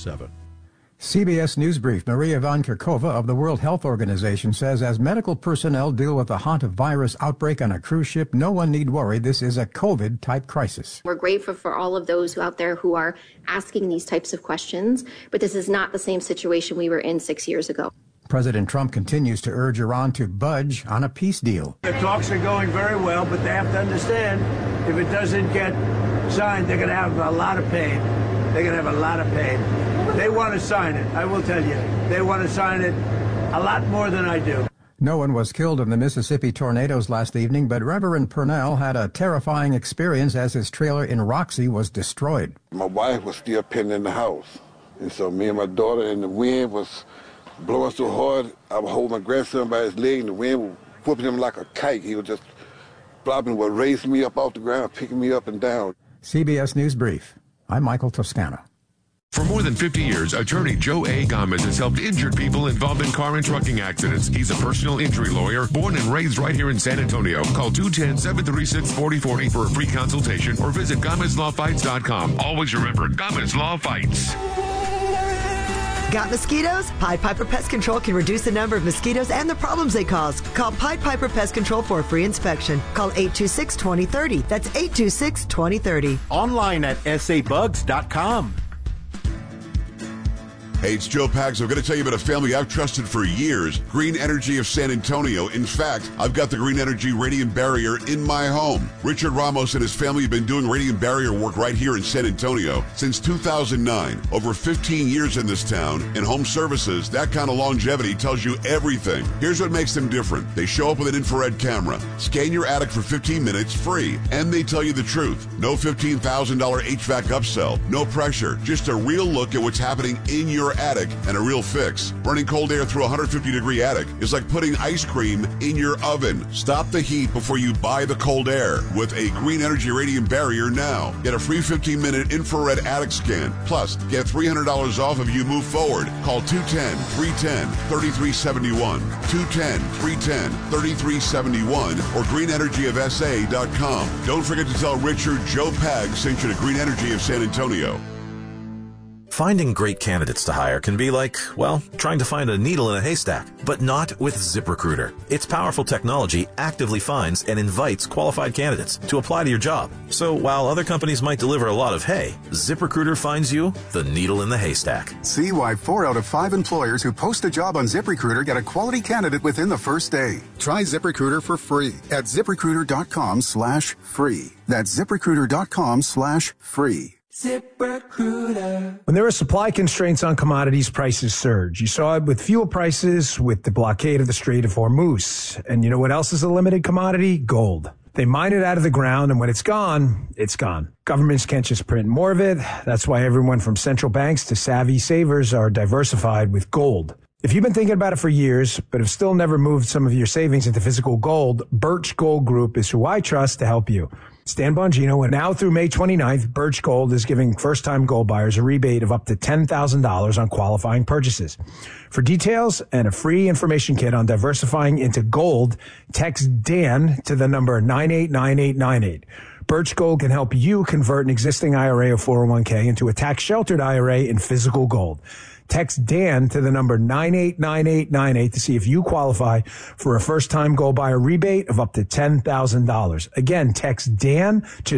7. CBS News Brief. Maria Van Kerkhove of the World Health Organization says as medical personnel deal with the hantavirus outbreak on a cruise ship, no one need worry. This is a COVID-type crisis. We're grateful for all of those out there who are asking these types of questions, but this is not the same situation we were in 6 years ago. President Trump continues to urge Iran to budge on a peace deal. The talks are going very well, but they have to understand if it doesn't get signed, they're going to have a lot of pain. They're going to have a lot of pain. They want to sign it. I will tell you. They want to sign it a lot more than I do. No one was killed in the Mississippi tornadoes last evening, but Reverend Purnell had a terrifying experience as his trailer in Roxy was destroyed. My wife was still pinning in the house. And so me and my daughter, and the wind was blowing so hard, I would hold my grandson by his leg, and the wind was whooping him like a kite. He was just flopping, would raise me up off the ground, picking me up and down. CBS News Brief. I'm Michael Toscano. For more than 50 years, attorney Joe A. Gomez has helped injured people involved in car and trucking accidents. He's a personal injury lawyer, born and raised right here in San Antonio. Call 210-736-4040 for a free consultation or visit GomezLawFights.com. Always remember, Gomez Law Fights. Got mosquitoes? Pied Piper Pest Control can reduce the number of mosquitoes and the problems they cause. Call Pied Piper Pest Control for a free inspection. Call 826-2030. That's 826-2030. Online at sabugs.com. Hey, it's Joe Pags. I'm going to tell you about a family I've trusted for years, Green Energy of San Antonio. In fact, I've got the Green Energy Radiant Barrier in my home. Richard Ramos and his family have been doing radiant barrier work right here in San Antonio since 2009. Over 15 years in this town. In home services, that kind of longevity tells you everything. Here's what makes them different. They show up with an infrared camera, scan your attic for 15 minutes free, and they tell you the truth. No $15,000 HVAC upsell, no pressure, just a real look at what's happening in your attic and a real fix. Running cold air through a 150-degree attic is like putting ice cream in your oven. Stop the heat before you buy the cold air with a Green Energy Radiant Barrier now. Get a free 15-minute infrared attic scan. Plus, get $300 off if you move forward. Call 210-310-3371, 210-310-3371, or greenenergyofsa.com. Don't forget to tell Richard Joe Pag sent you to Green Energy of San Antonio. Finding great candidates to hire can be like, well, trying to find a needle in a haystack, but not with ZipRecruiter. Its powerful technology actively finds and invites qualified candidates to apply to your job. So while other companies might deliver a lot of hay, ZipRecruiter finds you the needle in the haystack. See why 4 out of 5 employers who post a job on ZipRecruiter get a quality candidate within the first day. Try ZipRecruiter for free at ZipRecruiter.com/free. That's ZipRecruiter.com/free. ZipRecruiter. When there are supply constraints on commodities, prices surge. You saw it with fuel prices, with the blockade of the Strait of Hormuz. And you know what else is a limited commodity? Gold. They mine it out of the ground, and when it's gone, it's gone. Governments can't just print more of it. That's why everyone from central banks to savvy savers are diversified with gold. If you've been thinking about it for years, but have still never moved some of your savings into physical gold, Birch Gold Group is who I trust to help you. Stan Bongino, and now through May 29th, Birch Gold is giving first-time gold buyers a rebate of up to $10,000 on qualifying purchases. For details and a free information kit on diversifying into gold, text Dan to the number 989898. Birch Gold can help you convert an existing IRA or 401k into a tax-sheltered IRA in physical gold. Text Dan to the number 989898 to see if you qualify for a first-time gold buyer rebate of up to $10,000. Again, text Dan to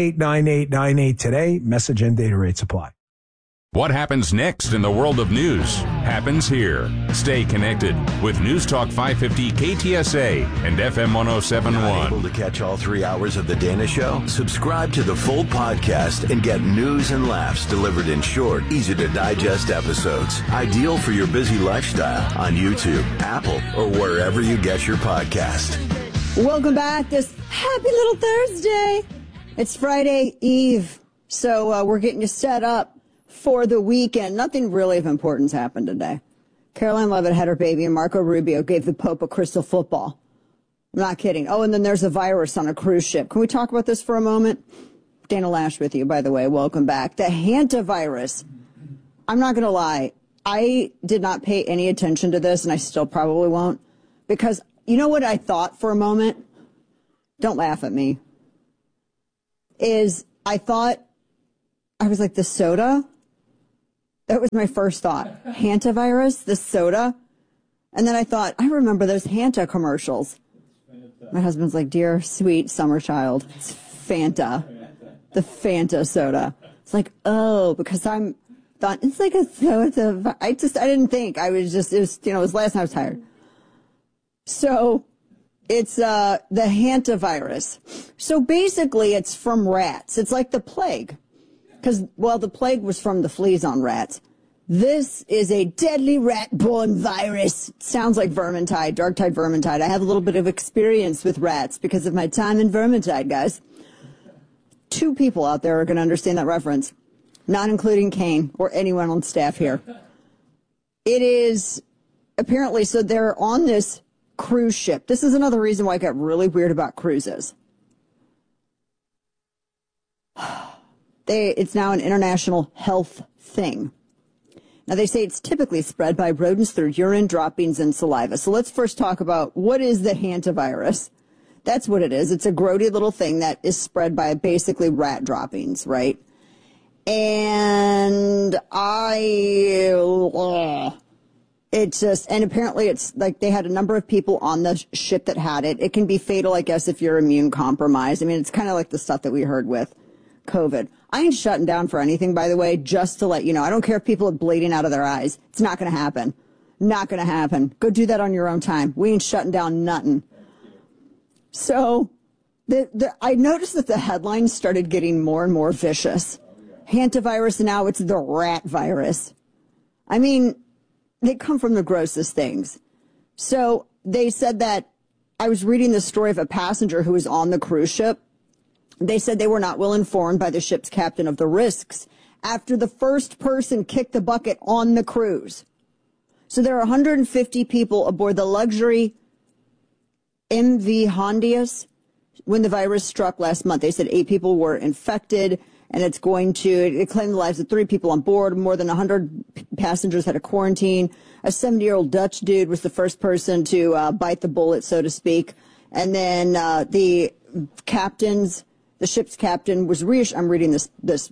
989898 today. Message and data rates apply. What happens next in the world of news happens here. Stay connected with News Talk 550 KTSA and FM 107.1. Not able to catch all 3 hours of the Dana Show? Subscribe to the full podcast and get news and laughs delivered in short, easy to digest episodes. Ideal for your busy lifestyle on YouTube, Apple, or wherever you get your podcast. Welcome back this happy little Thursday. It's Friday Eve, so we're getting you set up for the weekend. Nothing really of importance happened today. Caroline Leavitt had her baby, and Marco Rubio gave the Pope a crystal football. I'm not kidding. Oh, and then there's a virus on a cruise ship. Can we talk about this for a moment? Dana Lash with you, by the way. Welcome back. The hantavirus. I'm not going to lie. I did not pay any attention to this, and I still probably won't. Because you know what I thought for a moment? Don't laugh at me. I was like, the soda? That was my first thought. Hantavirus, the soda. And then I thought, I remember those Hanta commercials. My husband's like, dear, sweet summer child, it's Fanta. The Fanta soda. It's like, oh, because I'm thought it's like I didn't think. I was just, it was, it was last night I was tired. So it's the hantavirus. So basically it's from rats. It's like the plague. Because, well, the plague was from the fleas on rats. This is a deadly rat-borne virus. Sounds like Vermintide, Darktide Vermintide. I have a little bit of experience with rats because of my time in Vermintide, guys. 2 people out there are going to understand that reference, not including Kane or anyone on staff here. It is apparently, so they're on this cruise ship. This is another reason why I got really weird about cruises. It's now an international health thing. Now, they say it's typically spread by rodents through urine, droppings, and saliva. So let's first talk about what is the hantavirus. That's what it is. It's a grody little thing that is spread by basically rat droppings, right? And and apparently it's like they had a number of people on the ship that had it. It can be fatal, I guess, if you're immune compromised. I mean, it's kind of like the stuff that we heard with COVID. I ain't shutting down for anything, by the way, just to let you know. I don't care if people are bleeding out of their eyes. It's not going to happen. Not going to happen. Go do that on your own time. We ain't shutting down nothing. So I noticed that the headlines started getting more and more vicious. Hantavirus, and now it's the rat virus. I mean, they come from the grossest things. So they said that I was reading the story of a passenger who was on the cruise ship. They said they were not well informed by the ship's captain of the risks after the first person kicked the bucket on the cruise. So there are 150 people aboard the luxury MV Hondius when the virus struck last month. They said 8 people were infected, and it claimed the lives of 3 people on board. More than 100 passengers had a quarantine. A 70-year-old Dutch dude was the first person to bite the bullet, so to speak. And then the ship's captain was reassured. I'm reading this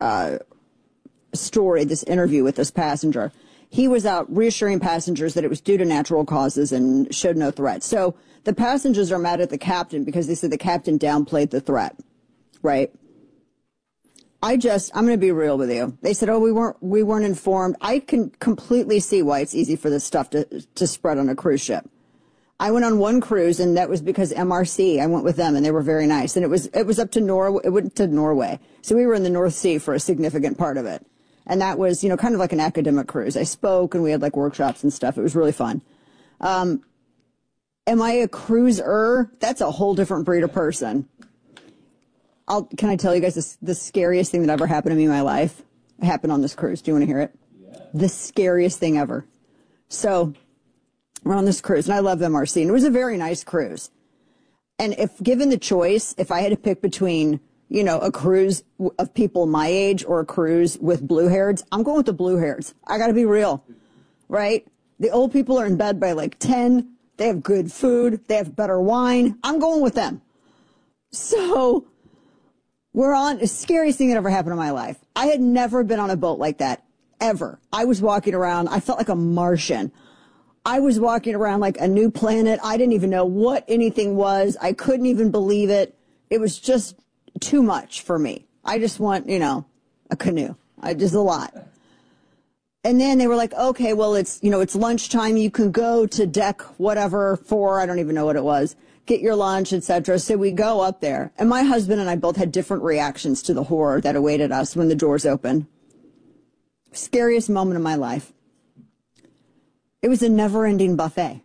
story, this interview with this passenger. He was out reassuring passengers that it was due to natural causes and showed no threat. So the passengers are mad at the captain because they said the captain downplayed the threat, right? I'm going to be real with you. They said, oh, we weren't informed. I can completely see why it's easy for this stuff to spread on a cruise ship. I went on one cruise, and that was because MRC, I went with them, and they were very nice. And it was up to Norway. It went to Norway. So we were in the North Sea for a significant part of it. And that was, kind of like an academic cruise. I spoke, and we had like workshops and stuff. It was really fun. Am I a cruiser? That's a whole different breed of person. Can I tell you guys the scariest thing that ever happened to me in my life? It happened on this cruise. Do you want to hear it? Yeah. The scariest thing ever. So we're on this cruise, and I love MRC, and it was a very nice cruise. And if given the choice, if I had to pick between, a cruise of people my age or a cruise with blue-hairs, I'm going with the blue-hairs. I got to be real, right? The old people are in bed by like 10. They have good food. They have better wine. I'm going with them. So we're on the scariest thing that ever happened in my life. I had never been on a boat like that, ever. I was walking around. I felt like a Martian. I was walking around like a new planet. I didn't even know what anything was. I couldn't even believe it. It was just too much for me. I just want, a canoe. Just a lot. And then they were like, okay, well, it's lunchtime. You can go to deck whatever for, I don't even know what it was, get your lunch, etc. So we go up there. And my husband and I both had different reactions to the horror that awaited us when the doors opened. Scariest moment of my life. It was a never-ending buffet.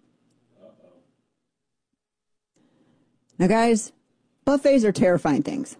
Now, guys, buffets are terrifying things.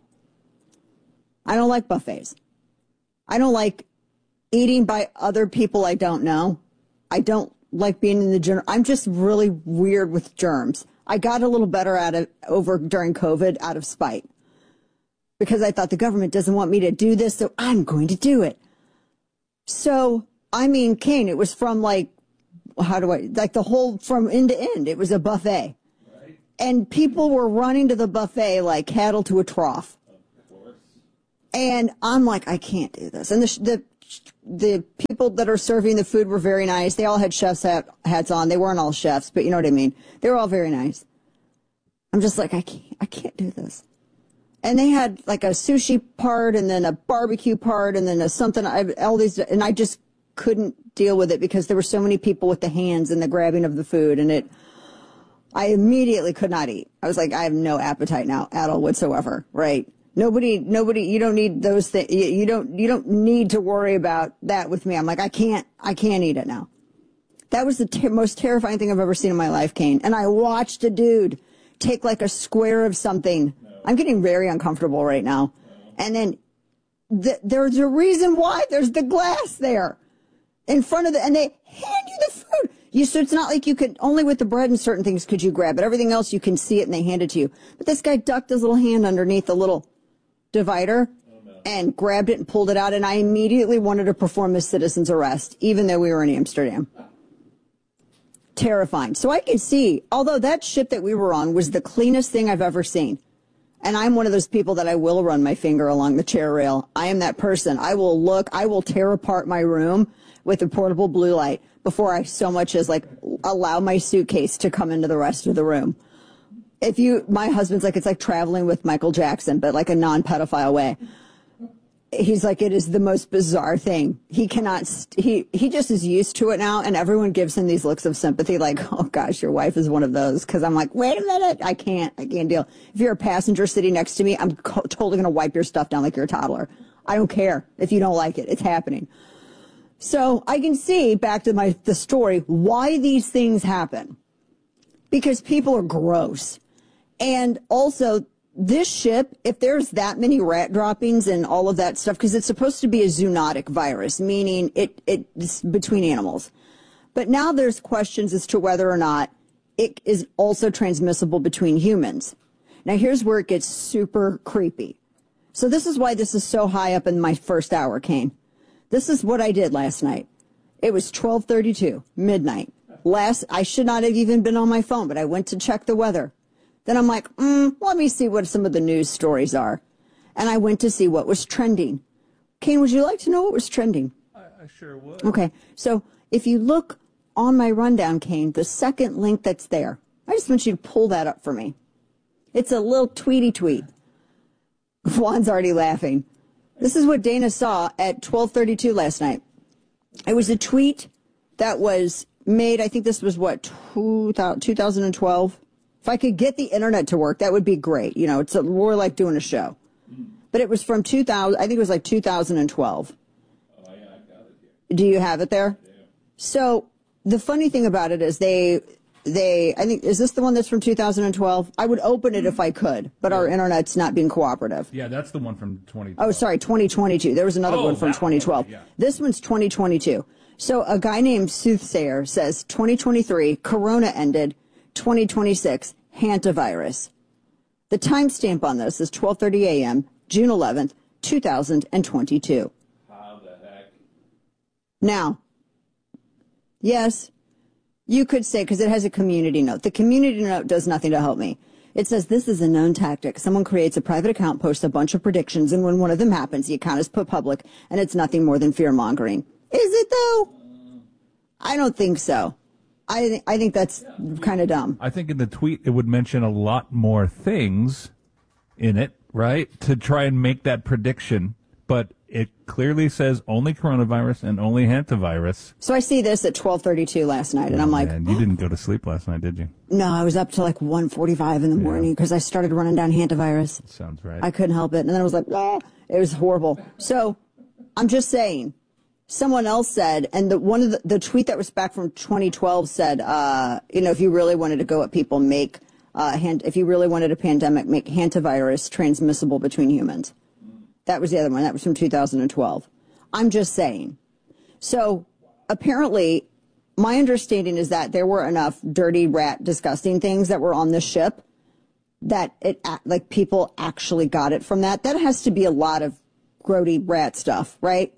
I don't like buffets. I don't like eating by other people I don't know. I don't like being in the general. I'm just really weird with germs. I got a little better at it during COVID out of spite because I thought the government doesn't want me to do this, so I'm going to do it. So, Kane, it was from the whole, from end to end, it was a buffet. Right. And people were running to the buffet like cattle to a trough. Of course. And I'm like, I can't do this. And the the people that are serving the food were very nice. They all had chef's hats on. They weren't all chefs, but you know what I mean. They were all very nice. I'm just like, I can't do this. And they had like a sushi part and then a barbecue part and then a something, all these, and I just couldn't deal with it because there were so many people with the hands and the grabbing of the food, and I immediately could not eat. I was like, I have no appetite now at all whatsoever, right? Nobody, you don't need those things. You don't need to worry about that with me. I'm like, I can't eat it now. That was the most terrifying thing I've ever seen in my life, Kane. And I watched a dude take like a square of something. I'm getting very uncomfortable right now. And then there's a reason why there's the glass there in front of and they hand you the food. So it's not like you could, only with the bread and certain things could you grab it. Everything else you can see it and they hand it to you. But this guy ducked his little hand underneath the little divider and grabbed it and pulled it out. And I immediately wanted to perform a citizen's arrest, even though we were in Amsterdam. Terrifying. So I could see, although that ship that we were on was the cleanest thing I've ever seen. And I'm one of those people that I will run my finger along the chair rail. I am that person. I will tear apart my room with a portable blue light before I so much as like allow my suitcase to come into the rest of the room. My husband's like, it's like traveling with Michael Jackson, but like a non-pedophile way. He's like, it is the most bizarre thing. He just is used to it now, and everyone gives him these looks of sympathy, like, oh gosh, your wife is one of those. Cause I'm like, wait a minute, I can't deal. If you're a passenger sitting next to me, I'm totally gonna wipe your stuff down like you're a toddler. I don't care if you don't like it. It's happening. So I can see, back to the story, why these things happen. Because people are gross. And also, this ship, if there's that many rat droppings and all of that stuff, because it's supposed to be a zoonotic virus, meaning it's between animals. But now there's questions as to whether or not it is also transmissible between humans. Now here's where it gets super creepy. So this is why this is so high up in my first hour, Kane. This is what I did last night. It was 12:32, midnight. I should not have even been on my phone, but I went to check the weather. Then I'm like, let me see what some of the news stories are. And I went to see what was trending. Kane, would you like to know what was trending? I sure would. Okay. So if you look on my rundown, Kane, the second link that's there, I just want you to pull that up for me. It's a little tweety tweet. Juan's already laughing. This is what Dana saw at 12:32 last night. It was a tweet that was made, I think this was 2012. If I could get the internet to work, that would be great. You know, we're like doing a show. But it was from 2000, I think it was like 2012. Oh, yeah, I got it here. Do you have it there? Yeah. So the funny thing about it is I think, is this the one that's from 2012? I would open it if I could, but our internet's not being cooperative. Yeah, that's the one from 2012. Oh, sorry, 2022. There was another one from 2012. Yeah. This one's 2022. So a guy named Soothsayer says 2023, Corona ended, 2026, hantavirus. The timestamp on this is 12:30 a.m., June 11th, 2022. How the heck? Now, yes, you could say, because it has a community note. The community note does nothing to help me. It says this is a known tactic. Someone creates a private account, posts a bunch of predictions, and when one of them happens, the account is put public, and it's nothing more than fear-mongering. Is it, though? I don't think so. I think that's kind of dumb. I think in the tweet it would mention a lot more things in it, right, to try and make that prediction. But it clearly says only coronavirus and only hantavirus. So I see this at 12:32 last night, and I'm like, man, you didn't go to sleep last night, did you? No, I was up till like 1:45 in the morning because I started running down hantavirus. That sounds right. I couldn't help it. And then I was like, it was horrible. So I'm just saying, someone else said, and one of the tweet that was back from 2012 said, if you really wanted to go at people, if you really wanted a pandemic, make hantavirus transmissible between humans. That was the other one. That was from 2012. I'm just saying. So apparently, my understanding is that there were enough dirty, rat, disgusting things that were on this ship that people actually got it from that. That has to be a lot of grody rat stuff, right?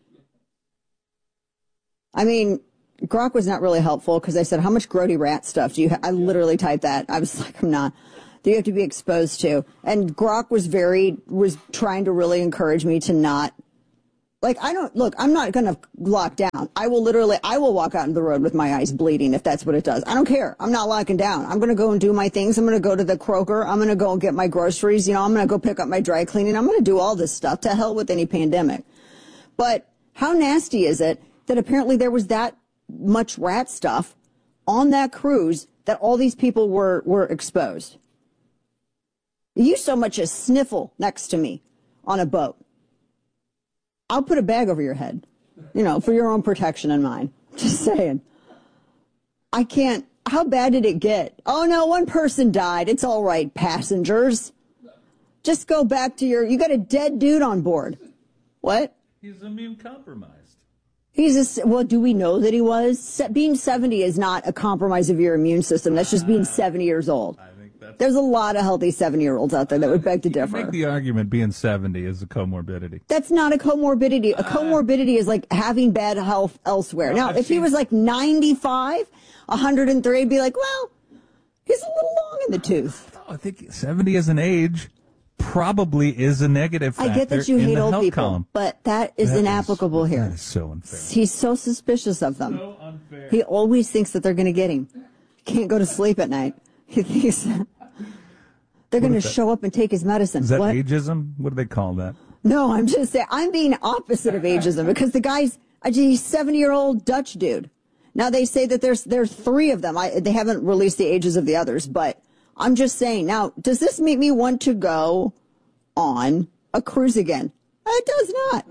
I mean, Grok was not really helpful because I said, how much grody rat stuff do you have? I literally typed that. I was like, I'm not. That you have to be exposed to. And Grok was trying to really encourage me to not I'm not going to lock down. I will walk out into the road with my eyes bleeding if that's what it does. I don't care. I'm not locking down. I'm going to go and do my things. I'm going to go to the Kroger. I'm going to go and get my groceries. I'm going to go pick up my dry cleaning. I'm going to do all this stuff. To hell with any pandemic. But how nasty is it that apparently there was that much rat stuff on that cruise that all these people were exposed? You so much as sniffle next to me on a boat, I'll put a bag over your head, for your own protection and mine. Just saying. I can't. How bad did it get? Oh, no, one person died. It's all right, passengers. Just go back to you got a dead dude on board. What? He's immune compromised. Well, do we know that he was? Being 70 is not a compromise of your immune system. That's just being 70 years old. There's a lot of healthy 70-year-olds out there that would beg to differ. Make the argument being 70 is a comorbidity. That's not a comorbidity. A comorbidity is like having bad health elsewhere. Now, if he was like 95, 103, I'd be like, well, he's a little long in the tooth. I think 70 as an age probably is a negative factor. I get that you hate old people, column. But that is inapplicable here. That is so unfair. He's so suspicious of them. So unfair. He always thinks that they're going to get him. Can't go to sleep at night. He thinks they're going to show up and take his medicine. Is that ageism? What do they call that? No, I'm just saying, I'm being opposite of ageism because the guy's a 70-year-old Dutch dude. Now they say that there's 3 of them. They haven't released the ages of the others, but I'm just saying. Now, does this make me want to go on a cruise again? It does not.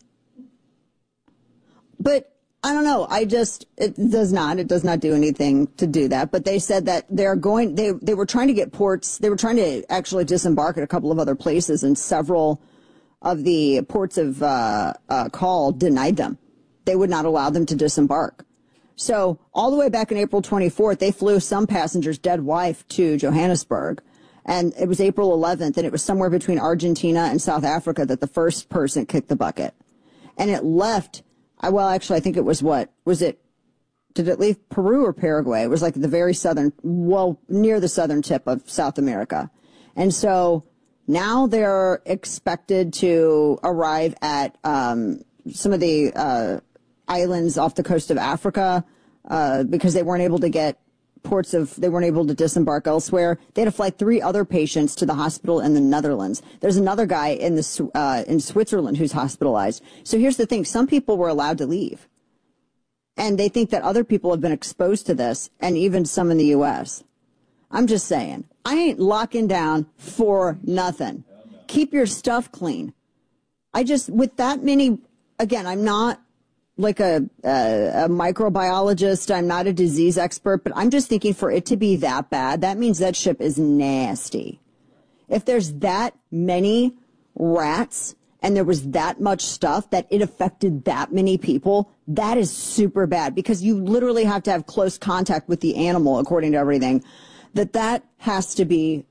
But I don't know. It does not. It does not do anything to do that. But they said that they were trying to get ports. They were trying to actually disembark at a couple of other places, and several of the ports of call denied them. They would not allow them to disembark. So all the way back in April 24th, they flew some passenger's dead wife to Johannesburg. And it was April 11th, and it was somewhere between Argentina and South Africa that the first person kicked the bucket. And it left... Well, actually, I think it was did it leave Peru or Paraguay? It was like the very near the southern tip of South America. And so now they're expected to arrive at some of the islands off the coast of Africa because they weren't able to get they weren't able to disembark elsewhere. They had to fly 3 other patients to the hospital in the Netherlands. There's another guy in Switzerland who's hospitalized. So here's the thing. Some people were allowed to leave. And they think that other people have been exposed to this, and even some in the U.S. I'm just saying, I ain't locking down for nothing. Keep your stuff clean. With that many, again, I'm not like a microbiologist. I'm not a disease expert, but I'm just thinking for it to be that bad, that means that ship is nasty. If there's that many rats and there was that much stuff that it affected that many people, that is super bad because you literally have to have close contact with the animal, according to everything. That has to be,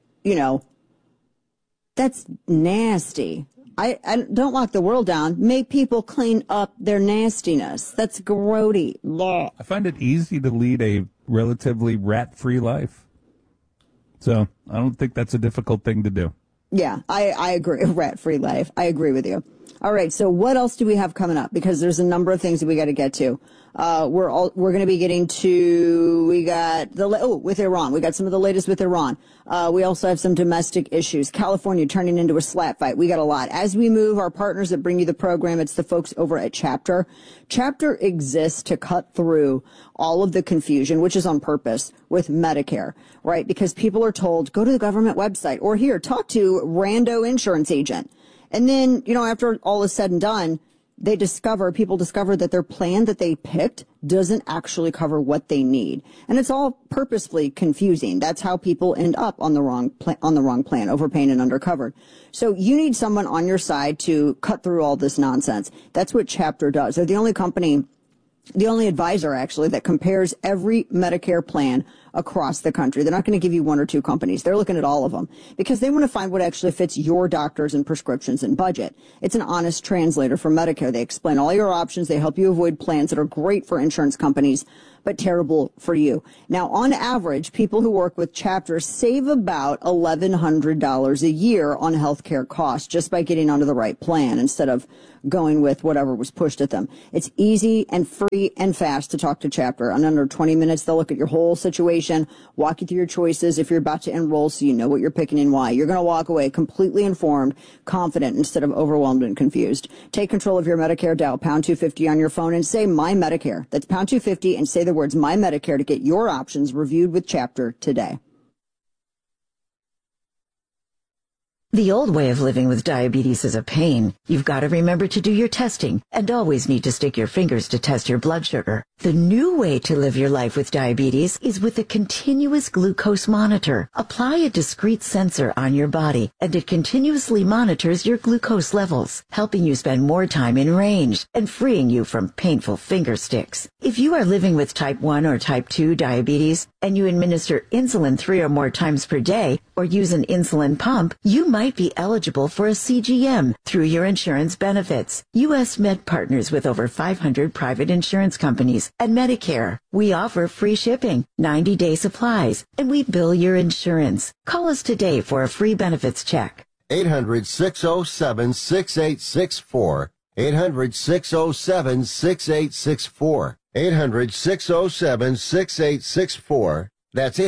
that's nasty. I don't lock the world down. Make people clean up their nastiness. That's grody. Blah. I find it easy to lead a relatively rat-free life. So I don't think that's a difficult thing to do. Yeah, I agree. Rat-free life. I agree with you. All right, so what else do we have coming up? Because there's a number of things that we got to get to. We're going to be getting to, with Iran. We got some of the latest with Iran. We also have some domestic issues. California turning into a slap fight. We got a lot. As we move, our partners that bring you the program, it's the folks over at Chapter. Chapter exists to cut through all of the confusion, which is on purpose, with Medicare, right? Because people are told, go to the government website or here, talk to rando insurance agent. And then, after all is said and done, people discover that their plan that they picked doesn't actually cover what they need. And it's all purposefully confusing. That's how people end up on the wrong plan, overpaying and undercovered. So you need someone on your side to cut through all this nonsense. That's what Chapter does. They're the only advisor actually that compares every Medicare plan across the country. They're not going to give you one or two companies. They're looking at all of them because they want to find what actually fits your doctors and prescriptions and budget. It's an honest translator for Medicare. They explain all your options. They help you avoid plans that are great for insurance companies, but terrible for you. Now, on average, people who work with Chapter save about $1,100 a year on healthcare costs just by getting onto the right plan instead of going with whatever was pushed at them. It's easy and free and fast to talk to Chapter. In under 20 minutes, they'll look at your whole situation, walk you through your choices if you're about to enroll so you know what you're picking and why. You're going to walk away completely informed, confident, instead of overwhelmed and confused. Take control of your Medicare. Dial pound 250 on your phone and say My Medicare. That's pound 250 and say the words My Medicare to get your options reviewed with Chapter today. The old way of living with diabetes is a pain. You've got to remember to do your testing and always need to stick your fingers to test your blood sugar. The new way to live your life with diabetes is with a continuous glucose monitor. Apply a discrete sensor on your body and it continuously monitors your glucose levels, helping you spend more time in range and freeing you from painful finger sticks. If you are living with type 1 or type 2 diabetes and you administer insulin 3 or more times per day or use an insulin pump, you might be eligible for a CGM through your insurance benefits. U.S. Med partners with over 500 private insurance companies and Medicare. We offer free shipping, 90-day supplies, and we bill your insurance. Call us today for a free benefits check. 800-607-6864. 800-607-6864. 800-607-6864. That's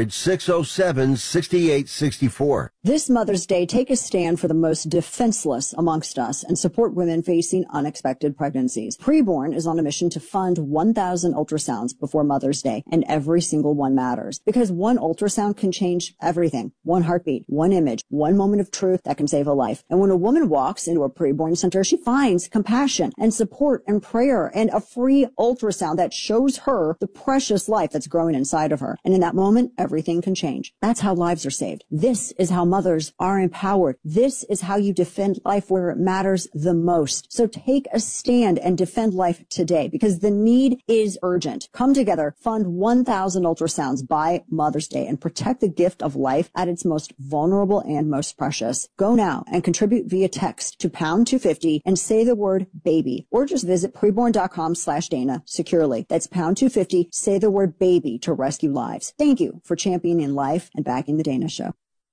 800-607-6864. This Mother's Day, take a stand for the most defenseless amongst us and support women facing unexpected pregnancies. Preborn is on a mission to fund 1,000 ultrasounds before Mother's Day, and every single one matters. Because one ultrasound can change everything. One heartbeat, one image, one moment of truth that can save a life. And when a woman walks into a preborn center, she finds compassion and support and prayer and a free ultrasound that shows her the precious life that's growing inside of her. And in that moment, everything can change. That's how lives are saved. This is how mothers are empowered. This is how you defend life where it matters the most. So take a stand and defend life today because the need is urgent. Come together, fund 1,000 ultrasounds by Mother's Day and protect the gift of life at its most vulnerable and most precious. Go now and contribute via text to pound 250 and say the word baby, or just visit preborn.com/Dana securely. That's pound 250. Say the word baby to rescue lives. Thank you for championing life and backing the Dana Show.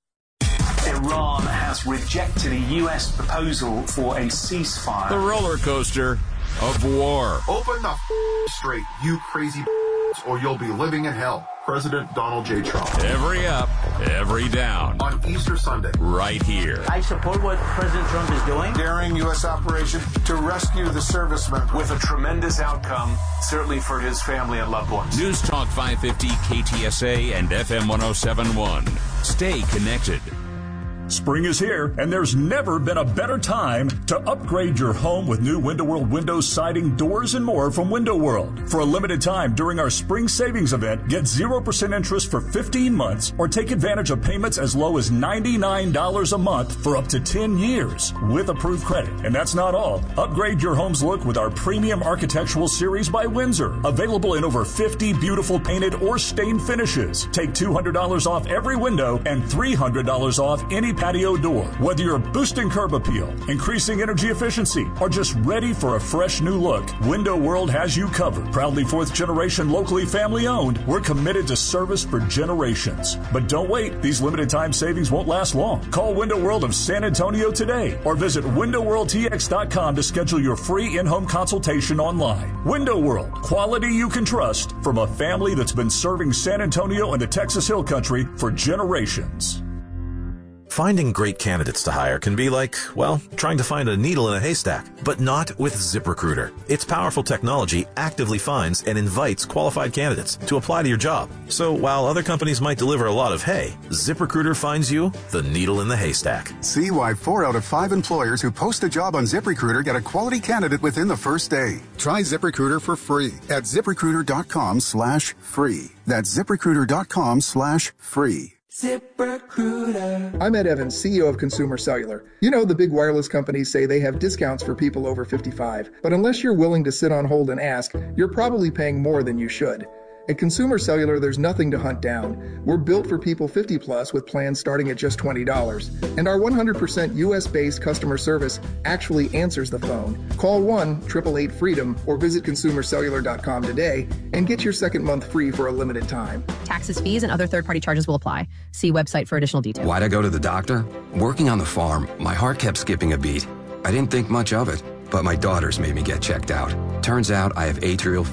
Iran has rejected a U.S. proposal for a ceasefire. The roller coaster of war. Open the straight, you crazy or you'll be living in hell. President Donald J. Trump. Every up, every down. On Easter Sunday. Right here. I support what President Trump is doing. Daring U.S. operation to rescue the servicemen. With a tremendous outcome, certainly for his family and loved ones. News Talk 550, KTSA, and FM 107.1. Stay connected. Spring is here, and there's never been a better time to upgrade your home with new Window World windows, siding, doors, and more from Window World. For a limited time during our spring savings event, get 0% interest for 15 months or take advantage of payments as low as $99 a month for up to 10 years with approved credit. And that's not all. Upgrade your home's look with our premium architectural series by Windsor, available in over 50 beautiful painted or stained finishes. Take $200 off every window and $300 off any patio door. Whether you're boosting curb appeal, increasing energy efficiency, or just ready for a fresh new look, Window World has you covered. Proudly fourth generation, locally family owned, we're committed to service for generations. But don't wait, these limited time savings won't last long. Call Window World of San Antonio today or visit windowworldtx.com to schedule your free in-home consultation online. Window World, quality you can trust from a family that's been serving San Antonio and the Texas Hill Country for generations. Finding great candidates to hire can be like, well, trying to find a needle in a haystack, but not with ZipRecruiter. Its powerful technology actively finds and invites qualified candidates to apply to your job. So while other companies might deliver a lot of hay, ZipRecruiter finds you the needle in the haystack. See why 4 out of 5 employers who post a job on ZipRecruiter get a quality candidate within the first day. Try ZipRecruiter for free at ZipRecruiter.com/free. That's ZipRecruiter.com/free. ZipRecruiter. I'm Ed Evans, CEO of Consumer Cellular. You know, the big wireless companies say they have discounts for people over 55, but unless you're willing to sit on hold and ask, you're probably paying more than you should. At Consumer Cellular, there's nothing to hunt down. We're built for people 50 plus with plans starting at just $20. And our 100% US-based customer service actually answers the phone. Call 1-888-FREEDOM or visit consumercellular.com today and get your second month free for a limited time. Taxes, fees, and other third-party charges will apply. See website for additional details. Why'd I go to the doctor? Working on the farm, my heart kept skipping a beat. I didn't think much of it, but my daughters made me get checked out. Turns out I have atrial